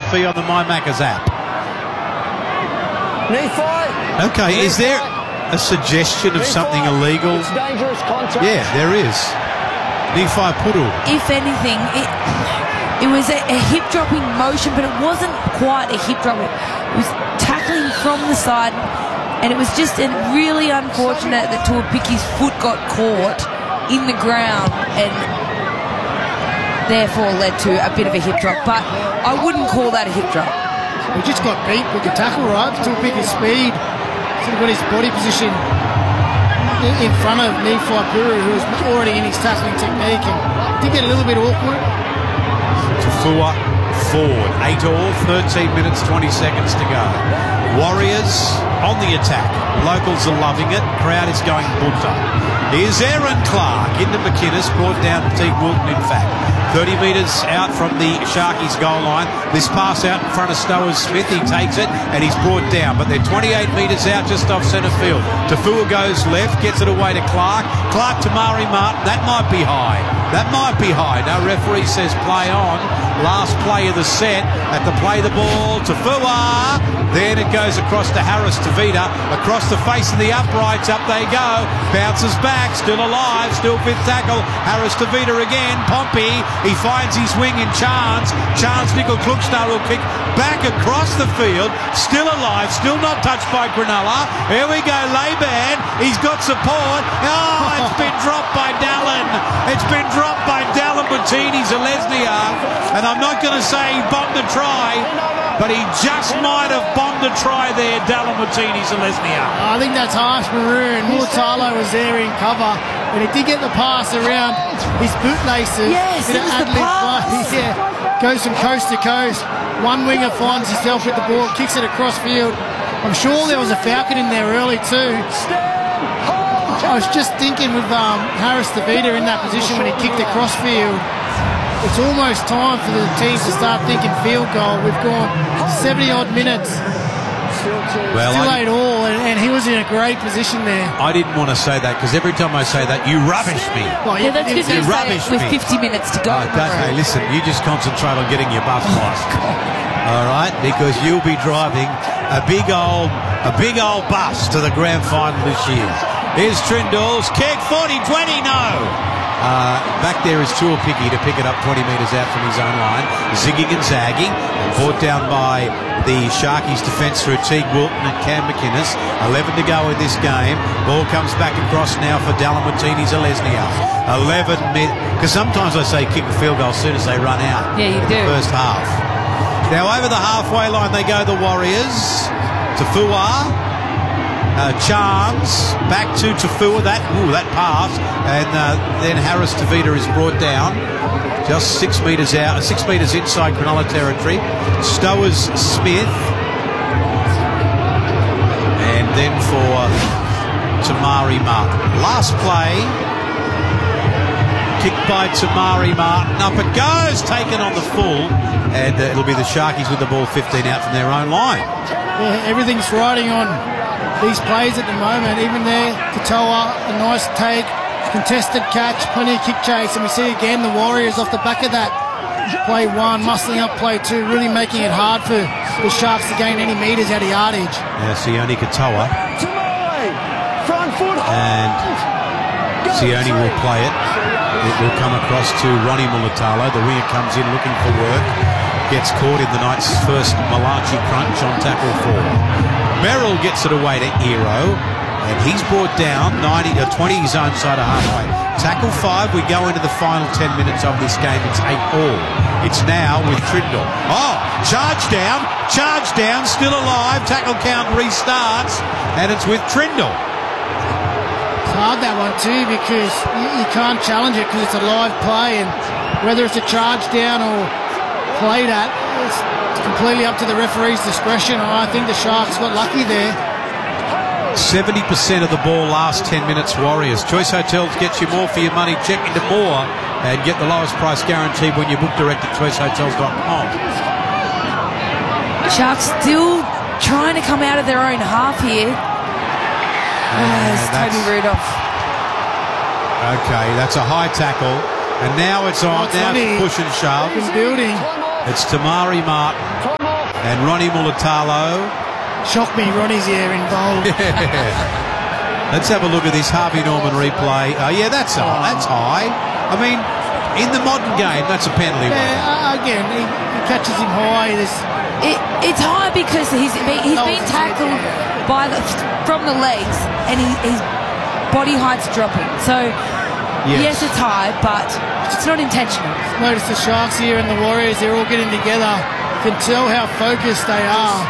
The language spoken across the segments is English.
fee on the MyMaccas app. Knee fight. Okay, is there a suggestion of something illegal? It's dangerous contact. Yeah, there is. Nephi Puru. If anything, it was a hip-dropping motion, but it wasn't quite a hip-drop. It was tackling from the side, and it was just really unfortunate that Tuapiki's foot got caught in the ground and therefore led to a bit of a hip drop. But I wouldn't call that a hip drop. He just got beat with the tackle, right? Tuapiki's speed. Sort of got his body position in front of Nephi Puru, who was already in his tackling technique, and did get a little bit awkward. Tafua forward, 8 all, 13 minutes, 20 seconds to go. Warriors on the attack. Locals are loving it. Crowd is going bunter. Here's Aaron Clark into McInnes, brought down to Teague Wilton, in fact. 30 metres out from the Sharkies goal line. This pass out in front of Stowers Smith. He takes it and he's brought down. But they're 28 metres out just off centre field. Tafua goes left, gets it away to Clark. Clark to Mari Martin. That might be high. That might be high. No, referee says play on. Last play of the set. At the play the ball. Tafua. Then it goes across to Harris Tavita. Across the face of the uprights. Up they go. Bounces back. Still alive. Still fifth tackle. Harris Tavita again. Pompey. He finds his wing in Chance. Chance Nickel Klugstar will kick back across the field. Still alive. Still not touched by Cronulla. Here we go. Laban. He's got support. Oh, it's been dropped by Dallin. It's been dropped by Dallin Martini-Zeleznia. And I'm not going to say he bombed a try, but he just might have bombed a try there, Dallin Martini-Zeleznia. I think that's harsh, Maroon. Mulatalo was there in cover, and he did get the pass around his bootlaces. Yes, it was the pass. Yeah, goes from coast to coast. One winger finds himself with the ball, kicks it across field. I'm sure there was a Falcon in there early too. I was just thinking with Harris Tavita in that position when he kicked across field. It's almost time for the teams to start thinking field goal. We've gone 70-odd minutes. Well, Still 8 all, and he was in a great position there. I didn't want to say that because every time I say that, you rubbish me. Well, Yeah, that's good You news rubbish with me. 50 minutes to go. Hey, listen, you just concentrate on getting your bus lost. All right, because you'll be driving a big old bus to the grand final this year. Here's Trindall's kick, 40-20, no. Back there is Tuapiki to pick it up 20 metres out from his own line. Zigging and zagging. Brought down by the Sharkies defence through Teague Wilton and Cam McInnes. 11 to go in this game. Ball comes back across now for Dallin Martini-Zeleznia. 11 minutes. Because sometimes I say kick a field goal as soon as they run out. Yeah, you in do. the first half. Now over the halfway line they go, the Warriors. Tafua. Chance back to Tafua, that pass, and then Harris Tavita is brought down just 6 metres out, 6 metres inside Cronulla territory. Stowers Smith, and then for Tamari Martin. Last play, kicked by Tamari Martin, up it goes, taken on the full, and it'll be the Sharkies with the ball 15 out from their own line. Yeah, everything's riding on these plays at the moment. Even there, Katoa, a nice take, contested catch, plenty of kick chase, and we see again the Warriors off the back of that play 1, muscling up play 2, really making it hard for the Sharks to gain any metres out of yardage. Now Sione Katoa, Front foot. and Sione will play it. It will come across to Ronnie Mulatalo. The winger comes in looking for work, gets caught in the night's first Malachi crunch on tackle 4. Merrill gets it away to Hero, and he's brought down 20 his own side of halfway. Tackle 5, we go into the final 10 minutes of this game. It's 8 all. It's now with Trindall. Oh, charge down, still alive. Tackle count restarts, and it's with Trindall. It's hard, that one too, because you can't challenge it because it's a live play, and whether it's a charge down or played at, it's completely up to the referee's discretion. I think the Sharks got lucky there. 70% of the ball last 10 minutes, Warriors. Choice Hotels gets you more for your money. Check into more and get the lowest price guaranteed when you book direct at choicehotels.com. Sharks still trying to come out of their own half here. It's Toby Rudolph. Okay, that's a high tackle. And now it's on. Now it's push and shove. It's building. It's Tamari Martin. And Ronnie Mulatalo. Shocked me, Ronnie's here involved. Let's have a look at this Harvey Norman replay. Yeah, that's high. I mean, in the modern game, that's a penalty. Again, he catches him high. It's high because he's been tackled from the legs, and his body height's dropping. So yes, it's high, but it's not intentional. Notice the Sharks here and the Warriors, they're all getting together. You can tell how focused they are.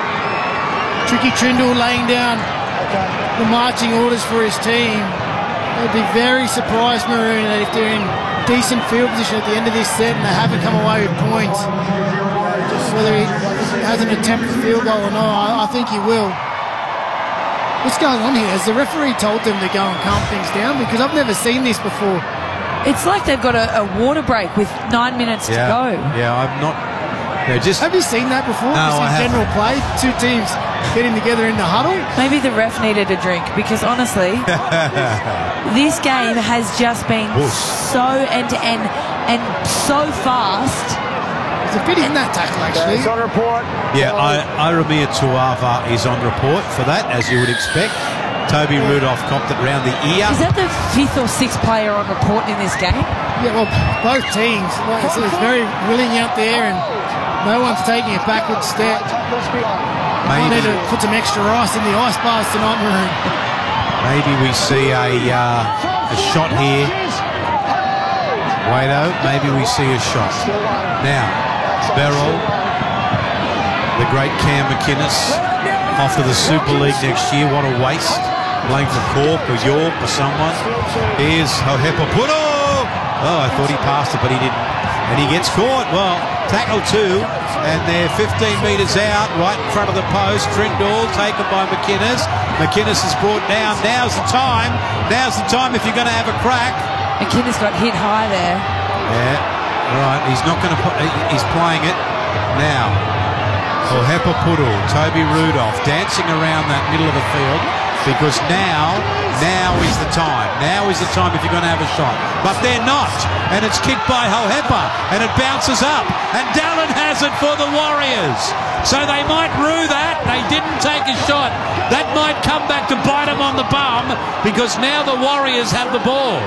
Tricky Trindle laying down the marching orders for his team. They'd be very surprised, Maroon, that if they're in decent field position at the end of this set and they haven't come away with points, whether he hasn't attempted a field goal or not, I think he will. What's going on here? Has the referee told them to go and calm things down? Because I've never seen this before. It's like they've got a water break with 9 minutes to go. Yeah, I've not. Have you seen that before? No, I haven't. General play, two teams getting together in the huddle. Maybe the ref needed a drink because honestly, this game has just been so end-to-end and so fast. It's a bit in that tackle, actually. It's on report. Yeah, Iramir Tuava is on report for that, as you would expect. Toby Rudolph copped it round the ear. Is that the 5th or 6th player on report in this game? Yeah, well, both teams. It's very willing out there, and no one's taking a backward step. I need to put some extra ice in the ice bars tonight, Maroon. Maybe we see a shot here. Wado, maybe we see a shot. Now, Beryl, the great Cam McInnes, off to the Super League next year. What a waste. Playing for Cork or York or someone. Here's Hohepapuno. Oh, I thought he passed it, but he didn't. And he gets caught. Well, tackle 2, and they're 15 metres out, right in front of the post. Trindle taken by McInnes. McInnes is brought down. Now's the time. Now's the time if you're going to have a crack. McInnes got hit high there. Yeah, right. He's not going to put. He's playing it now. Hohepapuno, Toby Rudolph dancing around that middle of the field because now is the time. Now is the time if you're going to have a shot. But they're not. And it's kicked by Hohepa. And it bounces up. And Dallin has it for the Warriors. So they might rue that. They didn't take a shot. That might come back to bite them on the bum because now the Warriors have the ball.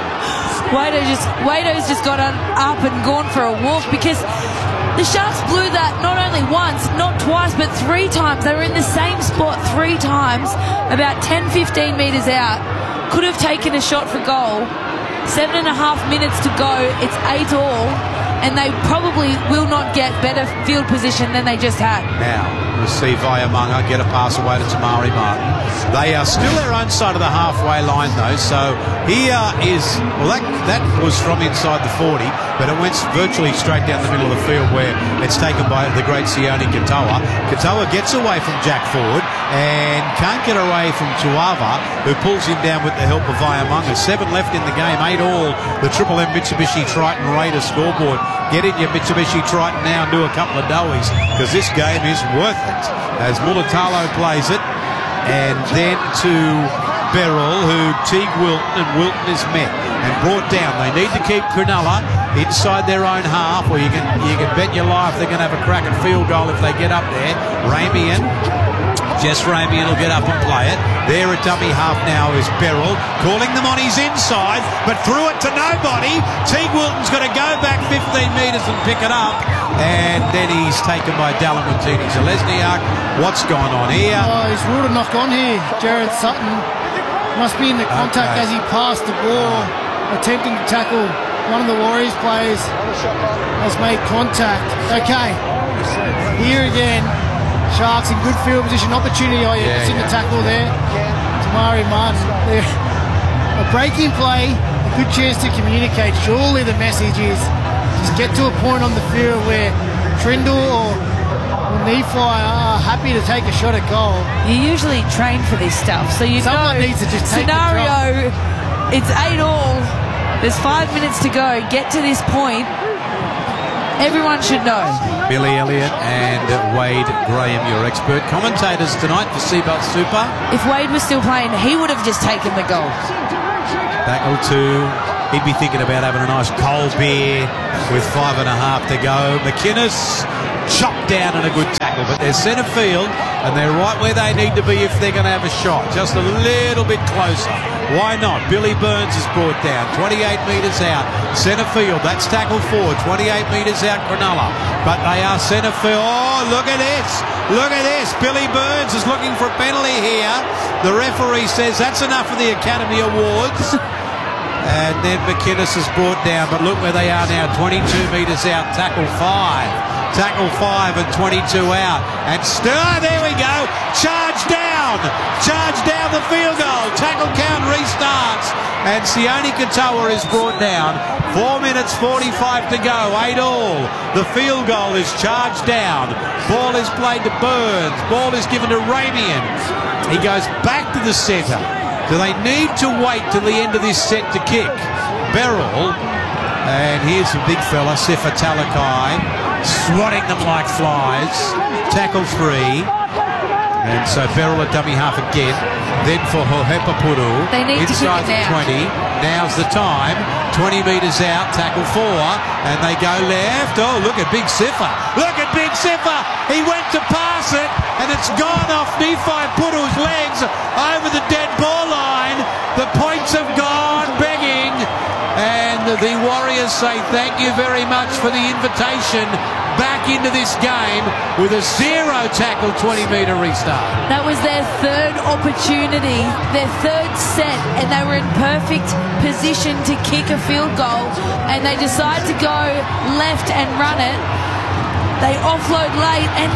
Wado's just got up and gone for a walk because the Sharks blew that not only once, not twice, but 3 times. They were in the same spot 3 times, about 10-15 metres out. Could have taken a shot for goal. 7.5 minutes to go. It's 8-all, and they probably will not get better field position than they just had. Now, we'll see Vaiamunga get a pass away to Tamari Martin. They are still their own side of the halfway line, though, so here is... Well, that was from inside the 40, but it went virtually straight down the middle of the field where it's taken by the great Sione Katoa. Katoa gets away from Jack Ford and can't get away from Tuava, who pulls him down with the help of Vaiamunga. 7 left in the game, 8-all. The Triple M Mitsubishi Triton Raiders scoreboard. Get in your Mitsubishi Triton now and do a couple of doughies because this game is worth it. As Mulatalo plays it, and then to Beryl, who Teague Wilton, and Wilton is met and brought down. They need to keep Cronulla inside their own half, or you can bet your life they're going to have a crack at field goal if they get up there. Ramian, Jess Ramian will get up and play it. There at dummy half now is Beryl, calling them on his inside, but threw it to nobody. Teague Wilton's got to go back 15 metres and pick it up, and then he's taken by Dallin Martini-Zelezniak. What's going on here? Oh, he's ruled a knock on here. Jared Sutton must be in the contact as he passed the ball, attempting to tackle one of the Warriors players. Has made contact. Okay, here again, Sharks in good field position. Opportunity, it's in the tackle there. Tamari Martin. A breaking play, a good chance to communicate. Surely the message is just get to a point on the field where Trindle or Nephi are happy to take a shot at goal. You usually train for this stuff, so someone needs to just take scenario. It's 8-all. There's 5 minutes to go. Get to this point. Everyone should know. Billy Elliott and Wade Graham, your expert commentators tonight for Seabelt Super. If Wade was still playing, he would have just taken the goal. Tackle 2. He'd be thinking about having a nice cold beer with 5.5 to go. McInnes chopped down and a good tackle. But they're centre field and they're right where they need to be if they're going to have a shot. Just a little bit closer. Why not? Billy Burns is brought down. 28 metres out. Centre field. That's tackle 4. 28 metres out, Cronulla. But they are centre field. Oh, look at this. Look at this. Billy Burns is looking for a penalty here. The referee says that's enough for the Academy Awards. And then McInnes is brought down. But look where they are now. 22 metres out. Tackle 5. Tackle 5 and 22 out. And there we go. Charge down. Charge down the field goal. Tackle count restarts. And Sione Katoa is brought down. 4 minutes 45 to go. 8-all. The field goal is charged down. Ball is played to Burns. Ball is given to Ramian. He goes back to the centre. Do they need to wait till the end of this set to kick? Beryl. And here's a big fella, Sifa Talakai, swatting them like flies. Tackle 3. And so Beryl at dummy half again. Then for Hohepapuru. They need inside to kick it the 20. Now's the time. 20 metres out. Tackle 4. And they go left. Oh, look at Big Sifa. Look at Big Sifa. He went to pass it. And it's gone off Nephi Puru's legs over the dead ball line. The points have gone begging. And the Warriors say thank you very much for the invitation back into this game with a 0 tackle 20-metre restart. That was their third opportunity, their third set, and they were in perfect position to kick a field goal, and they decide to go left and run it. They offload late, and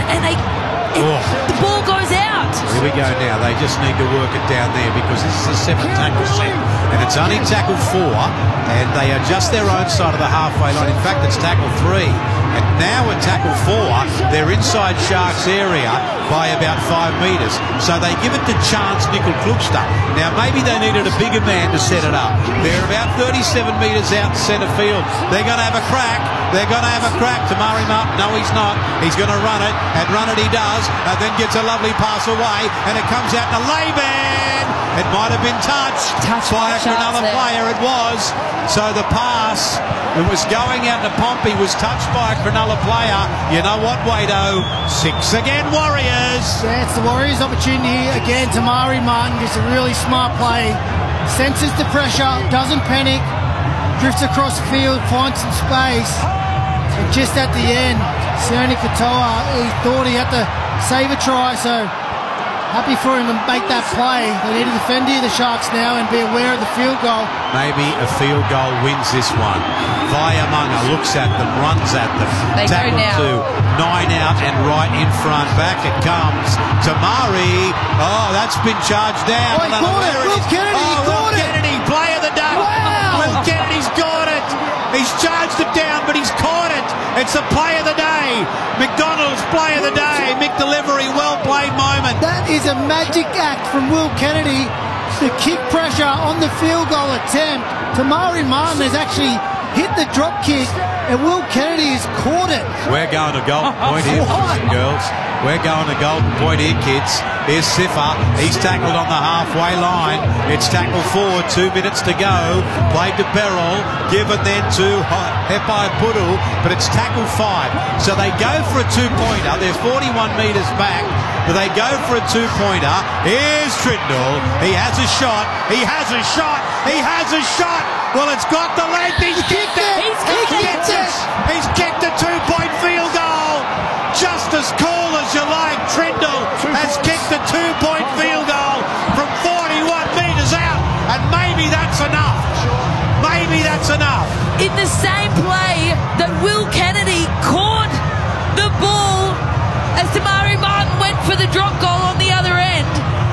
the ball goes out. Here we go now. They just need to work it down there because this is a 7-tackle set, and it's only tackle 4, and they are just their own side of the halfway line. In fact, it's tackle 3. And now at tackle 4, they're inside Sharks area by about 5 metres. So they give it to Chance Nickel-Klugster. Now maybe they needed a bigger man to set it up. They're about 37 metres out in centre field. They're going to have a crack. They're going to have a crack. Tamari Martin, no he's not. He's going to run it, and run it he does, and then gets a lovely pass away, and it comes out to Laban. It might have been touched by another player. It was. So the pass that was going out to Pompey was touched by a Cronulla player. You know what, Wado? 6 again, Warriors. Yeah, it's the Warriors' opportunity again. Tamari Martin gets a really smart play, senses the pressure, doesn't panic, drifts across the field, finds some space, and just at the end, Sione Katoa, he thought he had to save a try, so happy for him to make that play. They need to defend here, the Sharks now, and be aware of the field goal. Maybe a field goal wins this one. Vaiamunga looks at them, runs at them. They tackle go now. 2, 9 out and right in front. Back it comes. Tamari. Oh, that's been charged down. Oh, he caught it. Will Kennedy caught it. Kennedy, play of the day. Wow. Will Kennedy's got it. He's charged it down, but he's caught it. It's the play of the day. McDonald's play of the day. Mick Delivery, well played moment. That is a magic act from Will Kennedy. The kick pressure on the field goal attempt. Tamari Martin has actually hit the drop kick, and Will Kennedy has caught it. We're going to Golden Point here, boys and girls. We're going to Golden Point here, kids. Here's Sifa. He's tackled on the halfway line. It's tackle 4, 2 minutes to go. Played to Beryl, given then to Hepai Puru, but it's tackle 5. So they go for a 2-pointer. They're 41 metres back, but they go for a 2-pointer. Here's Trindle. He has a shot. He has a shot. He has a shot. Well, it's got the length. He's kicked it. He's kicked it. He's kicked a 2-point field goal. Just as cool as you like, Trindle has kicked a 2-point field goal from 41 metres out, and maybe that's enough. Maybe that's enough. In the same play that Will Kennedy caught the ball as Tamari Martin went for the drop goal on the other end.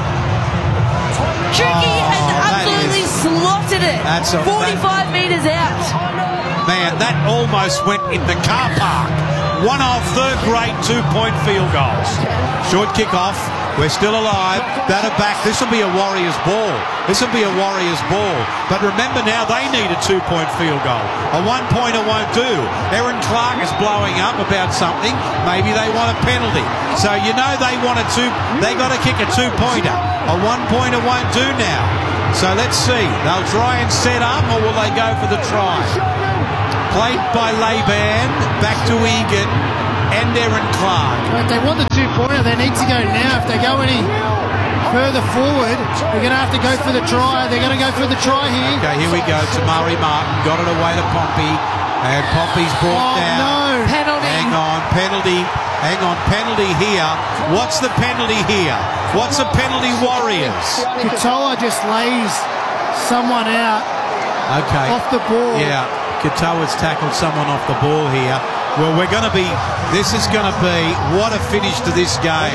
Tricky has absolutely slotted it. 45 metres out. Man, that almost went in the car park. One of the great 2-point field goals. Short kick off. We're still alive. That are back. This will be a Warriors ball. This will be a Warriors ball. But remember now, they need a 2-point field goal. A 1-pointer won't do. Erin Clark is blowing up about something. Maybe they want a penalty. So you know they want a they got to kick a 2-pointer. A 1-pointer won't do now. So let's see. They'll try and set up, or will they go for the try? Played by Laban, back to Egan. and Aaron Clark. But they want the 2-pointer. They need to go now. If they go any further forward, they're going to have to go for the try. They're going to go for the try here. Okay, here we go. Tamari Martin got it away to Pompey, and Pompey's brought down. No. Penalty. Hang on, penalty. Hang on, penalty here. What's the penalty here? What's the penalty, Warriors? Katoa just lays someone out Okay. off the ball. Yeah, Katoa's tackled someone off the ball here. Well, this is going to be, what a finish to this game.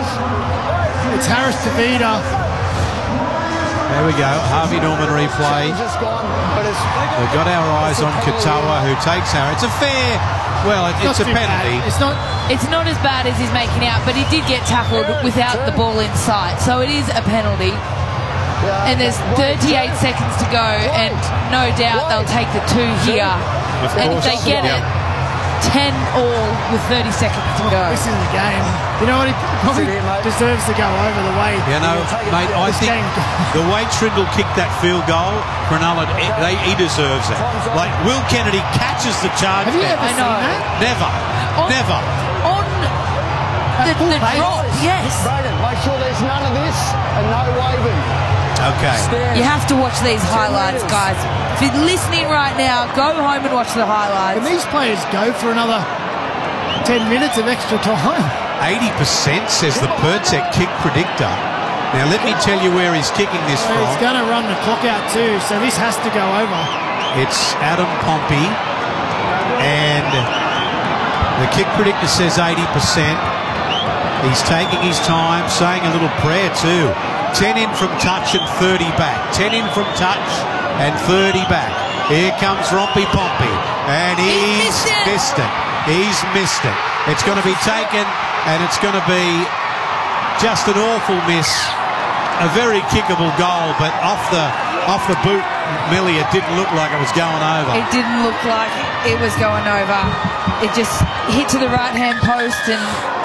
It's Harris Tavita. There we go, Harvey Norman replay. We've got our eyes on Katoa, who takes Harris. It's a fair, well, it's a Not too penalty. bad. It's not as bad as he's making out, but he did get tackled without the ball in sight, so it is a penalty. And there's 38 seconds to go, and no doubt they'll take the 2 here. And if they get it, 10 all with 30 seconds to go. This is the game. You know what? He probably deserves to go over the way. You know, mate, I This think game- the way Trindle kicked that field goal, Cronulla, he deserves it. Like, Will Kennedy catches the charge. Have you there. ever seen know. that? Never. On- Never. On the full pace. drop, yes. Braden, make sure there's none of this and no waving. Okay. You have to watch these highlights, guys. If you're listening right now, go home and watch the highlights. Can these players go for another 10 minutes of extra time? 80% says the Pertec kick predictor. Now, let me tell you where he's kicking this So he's from. going to run the clock out too, so this has to go over. It's Adam Pompey, and the kick predictor says 80%. He's taking his time, saying a little prayer too. 10 in from touch and 30 back. 10 in from touch and 30 back. Here comes Rompy Pompey, and he's missed it. He's missed it. It's going to be taken, and it's going to be just an awful miss. A very kickable goal, but off the boot, Millie, it didn't look like it was going over. It didn't look like it was going over. It just hit to the right-hand post and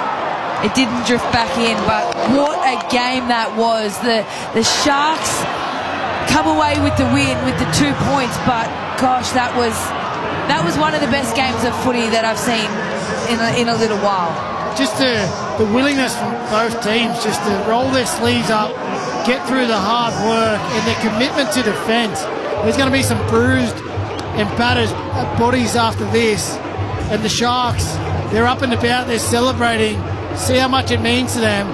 it didn't drift back in. But what a game that was. The Sharks come away with the win with the 2 points, but gosh, that was one of the best games of footy that I've seen in a little while. Just the willingness from both teams just to roll their sleeves up, get through the hard work, and their commitment to defence. There's going to be some bruised and battered bodies after this, and the Sharks, they're up and about, they're celebrating. See how much it means to them.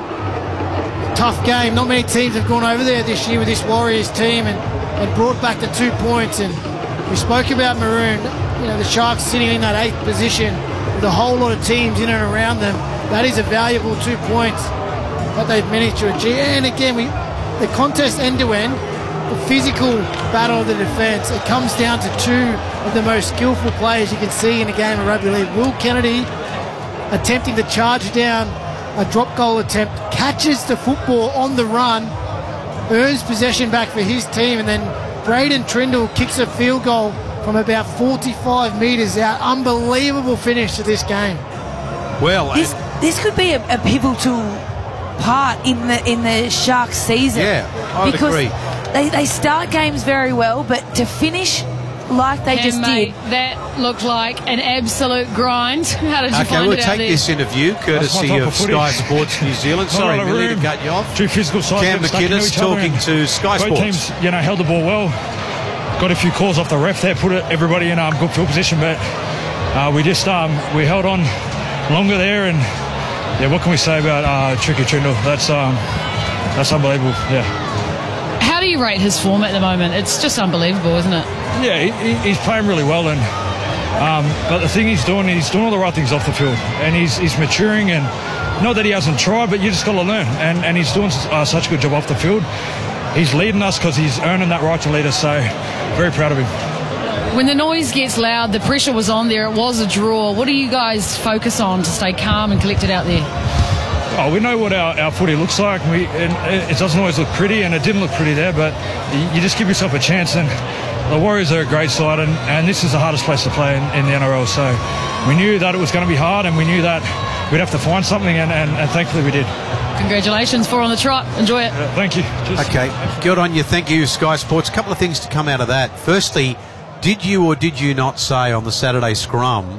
Tough game. Not many teams have gone over there this year with this Warriors team and brought back the 2 points. And we spoke about Maroon. You know, the Sharks sitting in that 8th position with a whole lot of teams in and around them. That is a valuable 2 points that they've managed to achieve. And again, the contest end to end, the physical battle of the defence, it comes down to 2 of the most skillful players you can see in a game of rugby league. Will Kennedy attempting to charge down a drop goal attempt, catches the football on the run, earns possession back for his team, and then Braden Trindle kicks a field goal from about 45 metres out. Unbelievable finish to this game. Well, This could be a pivotal part in the Sharks season. Yeah, I would because agree. They start games very well, but to finish like they just mate, did. that looked like an absolute grind. How did you okay, find we'll it out take there? this interview courtesy type of of footy. Sky Sports New Zealand. Sorry, Not a lot of Millie, to room. cut you off. Two physical sides Cam getting stuck into McInnes each other talking and to Sky both Sports. teams, held the ball well. Got a few calls off the ref there, put everybody in good field position, but we just we held on longer there, and yeah, what can we say about Tricky Trindle? That's unbelievable. Yeah. How do you rate his form at the moment? It's just unbelievable, isn't it? Yeah, he's playing really well, and but the thing he's doing all the right things off the field, and he's maturing, and not that he hasn't tried, but you just got to learn, and he's doing such a good job off the field. He's leading us because he's earning that right to lead us, so very proud of him. When the noise gets loud, the pressure was on there, it was a draw. What do you guys focus on to stay calm and collected out there? Oh, we know what our footy looks like. And it doesn't always look pretty, and it didn't look pretty there, but you just give yourself a chance. And the Warriors are a great side, and this is the hardest place to play in the NRL. So we knew that it was going to be hard, and we knew that we'd have to find something, and thankfully we did. Congratulations, 4 on the trot. Enjoy it. Thank you. Okay, good on you. Thank you, Sky Sports. A couple of things to come out of that. Firstly, did you or did you not say on the Saturday scrum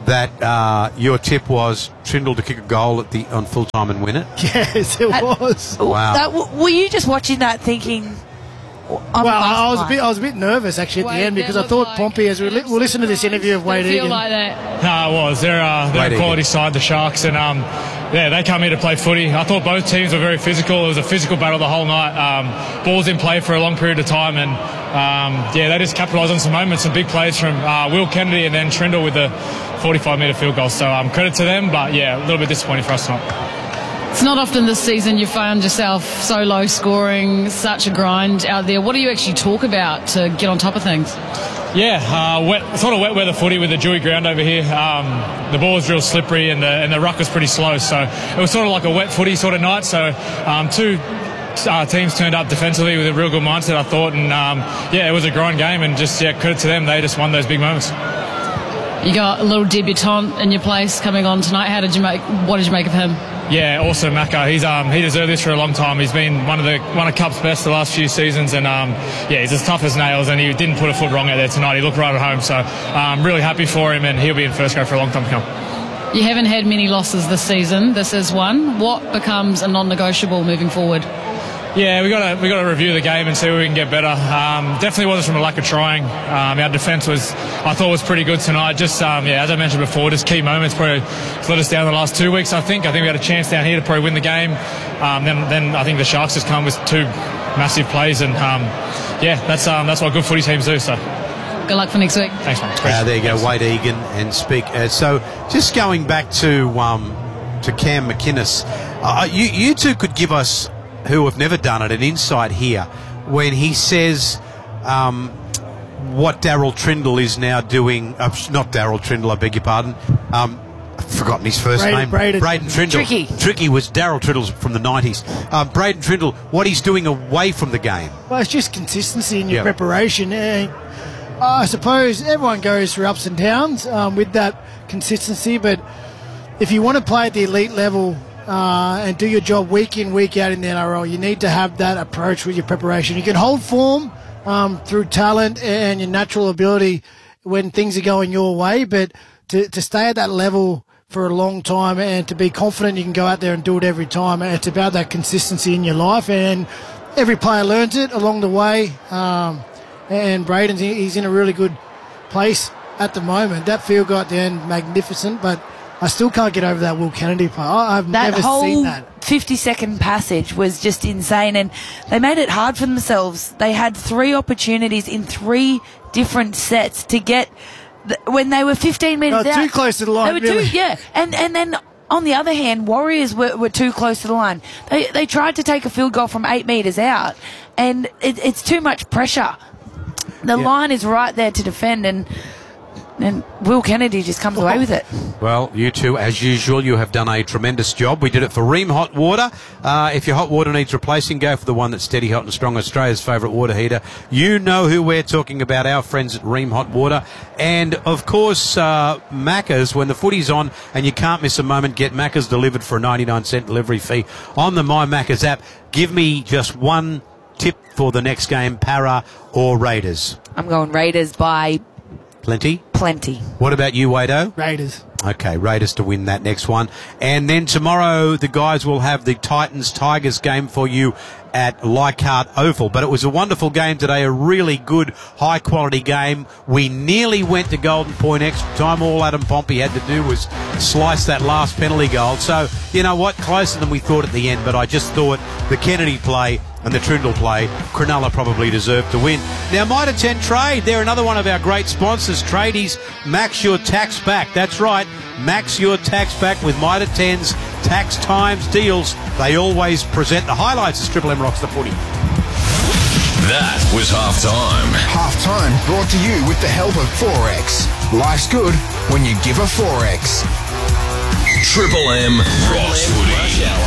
that your tip was Trindle to kick a goal on full time and win it? Yes, it was. Wow. Were you just watching that thinking? I was a bit nervous actually at the end because I thought Pompey, as we'll listen to this interview of Wade Egan. Like that. No, it was. They're a quality side, the Sharks, and they come here to play footy. I thought both teams were very physical. It was a physical battle the whole night. Balls in play for a long period of time, and they just capitalised on some moments, some big plays from Will Kennedy and then Trindle with the 45-metre field goal. So credit to them, but a little bit disappointing for us tonight. It's not often this season you found yourself so low scoring, such a grind out there. What do you actually talk about to get on top of things? Sort of wet weather footy with the dewy ground over here. The ball was real slippery and the ruck was pretty slow. So it was sort of like a wet footy sort of night. So two teams turned up defensively with a real good mindset, I thought. And it was a grind game, and just credit to them. They just won those big moments. You got a little debutant in your place coming on tonight. What did you make of him? Yeah, also Macca. He deserved this for a long time. He's been one of Cup's best the last few seasons, and he's as tough as nails. And he didn't put a foot wrong out there tonight. He looked right at home. So I'm really happy for him, and he'll be in first grade for a long time to come. You haven't had many losses this season. This is one. What becomes a non-negotiable moving forward? Yeah, we got to review the game and see where we can get better. Definitely wasn't from a lack of trying. Our defence I thought was pretty good tonight. Just as I mentioned before, just key moments probably let us down the last 2 weeks. I think we had a chance down here to probably win the game. Then I think the Sharks just come with two massive plays, and that's what good footy teams do. So. Good luck for next week. Thanks, man. There you go, Wade Egan and speak. So just going back to Cam McInnes, you two could give us, who have never done it, an insight here when he says what Daryl Trindle is now doing. Not Daryl Trindle, I beg your pardon. I've forgotten his first name. Braden Trindle. Tricky was Daryl Trindle's from the 90s. Braden Trindle, what he's doing away from the game. Well, it's just consistency in your preparation. I suppose everyone goes through ups and downs with that consistency, but if you want to play at the elite level and do your job week in, week out in the NRL, you need to have that approach with your preparation. You can hold form through talent and your natural ability when things are going your way, but to stay at that level for a long time and to be confident you can go out there and do it every time, it's about that consistency in your life, and every player learns it along the way. And Braden's he's in a really good place at the moment. That field goal at the end, magnificent, but I still can't get over that Will Kennedy play. I've never seen that. 50-second passage was just insane, and they made it hard for themselves. They had 3 opportunities in 3 different sets to get when they were 15 metres out. Too close to the line, they were really. And then on the other hand, Warriors were too close to the line. They tried to take a field goal from 8 metres out, and it's too much pressure. The line is right there to defend, and Will Kennedy just comes away with it. Well, you two, as usual, you have done a tremendous job. We did it for Rheem Hot Water. If your hot water needs replacing, go for the one that's steady, hot and strong, Australia's favourite water heater. You know who we're talking about, our friends at Rheem Hot Water. And, of course, Macca's, when the footy's on and you can't miss a moment, get Macca's delivered for a 99-cent delivery fee on the My Macca's app. Give me just one tip for the next game, Para or Raiders? I'm going Raiders by... Plenty? What about you, Wado? Raiders. Okay, Raiders to win that next one. And then tomorrow the guys will have the Titans-Tigers game for you at Leichhardt Oval. But it was a wonderful game today, a really good, high-quality game. We nearly went to Golden Point extra time. All Adam Pompey had to do was slice that last penalty goal. So, you know what, closer than we thought at the end, but I just thought the Kennedy play and the Trindle play, Cronulla probably deserved to win. Now, Mitre 10 Trade, they're another one of our great sponsors. Tradies, max your tax back. That's right, max your tax back with Mitre 10's Tax Times deals. They always present the highlights as Triple M rocks the footy. That was Halftime. Halftime brought to you with the help of Forex. Life's good when you give a Forex. Triple M rocks footy. Rush Hour with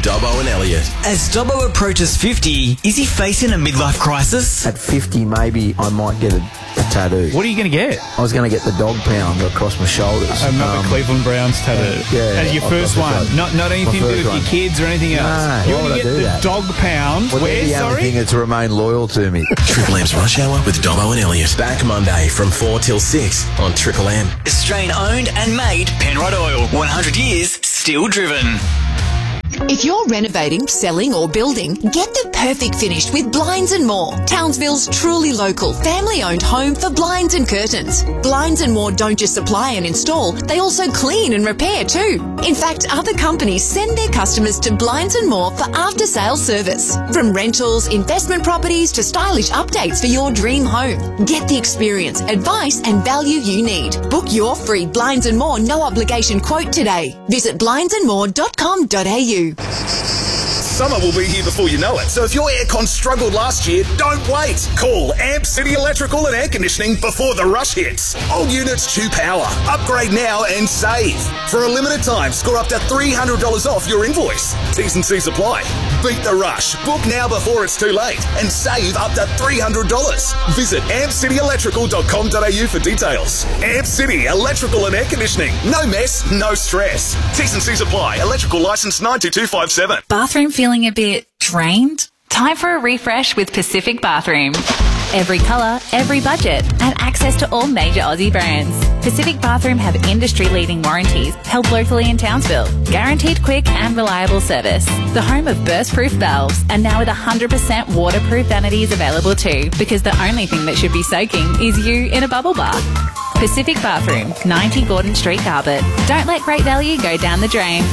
Dobbo and Elliot. As Dobbo approaches 50, is he facing a midlife crisis? At 50, maybe I might get a tattoo. What are you going to get? I was going to get the dog pound across my shoulders. Not the Cleveland Browns tattoo. Yeah. As your first one. Not anything to do with your kids or anything else. No, You're going to get the dog pound. Well, Where, the only thing that's remain loyal to me. Triple M's Rush Hour with Dobbo and Elliot. Back Monday from 4 till 6 on Triple M. Australian owned and made Penrod Oil. 100 years, still driven. If you're renovating, selling or building, get the perfect finish with Blinds & More, Townsville's truly local, family-owned home for blinds and curtains. Blinds & More don't just supply and install, they also clean and repair too. In fact, other companies send their customers to Blinds & More for after-sales service. From rentals, investment properties to stylish updates for your dream home. Get the experience, advice and value you need. Book your free Blinds & More no-obligation quote today. Visit blindsandmore.com.au. Summer will be here before you know it, so if your aircon struggled last year, don't wait. Call Amp City Electrical and Air Conditioning before the rush hits. Old units chew power. Upgrade now and save. For a limited time, score up to $300 off your invoice. T's and C's apply. Beat the rush. Book now before it's too late and save up to $300. Visit ampcityelectrical.com.au for details. Amp City Electrical and Air Conditioning. No mess, no stress. T's and C's apply. Electrical license 92257. Bathroom feeling a bit drained? Time for a refresh with Pacific Bathroom. Every colour, every budget, and access to all major Aussie brands. Pacific Bathroom have industry-leading warranties held locally in Townsville. Guaranteed quick and reliable service. The home of burst-proof valves, and now with 100% waterproof vanities available too, because the only thing that should be soaking is you in a bubble bath. Pacific Bathroom, 90 Gordon Street, Garbutt. Don't let great value go down the drain.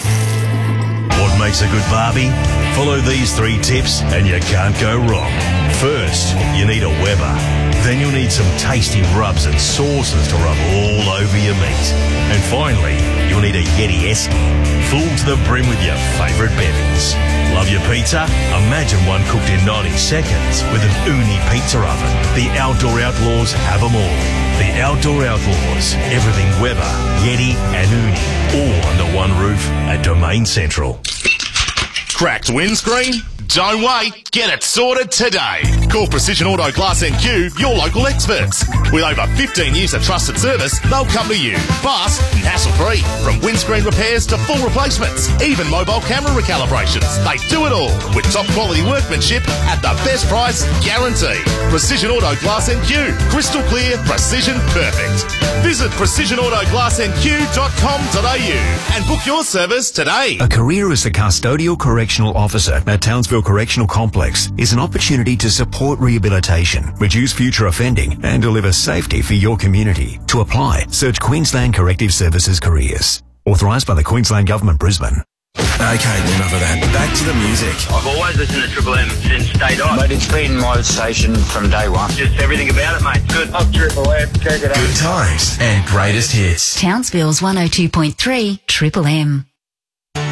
What makes a good barbie? Follow these 3 tips and you can't go wrong. First, you need a Weber. Then you'll need some tasty rubs and sauces to rub all over your meat. And finally, you'll need a Yeti Esky, full to the brim with your favourite bevies. Love your pizza? Imagine one cooked in 90 seconds with an Uni pizza oven. The Outdoor Outlaws have them all. The Outdoor Outlaws, everything Weber, Yeti and Uni, all under one roof at Domain Central. Cracked windscreen? Don't wait, get it sorted today. Call Precision Auto Glass NQ, your local experts. With over 15 years of trusted service, they'll come to you. Fast and hassle-free. From windscreen repairs to full replacements, even mobile camera recalibrations. They do it all with top quality workmanship at the best price guarantee. Precision Auto Glass NQ. Crystal clear, precision perfect. Visit precisionautoglassnq.com.au and book your service today. A career as a custodial correctional officer at Townsville Correctional Complex is an opportunity to support rehabilitation, reduce future offending and deliver safety for your community. To apply, search Queensland Corrective Services Careers. Authorised by the Queensland Government, Brisbane. Okay, enough of that. Back to the music. I've always listened to Triple M since day dot. Mate, it's been my station from day one. Just everything about it, mate. Good. Up Triple M. Check it out. Good times and greatest hits. Townsville's 102.3 Triple M.